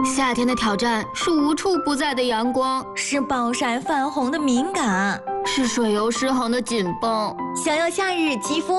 夏天的挑战是无处不在的阳光， 是暴晒泛红的敏感， 是水油失衡的紧绷。 想要夏日肌肤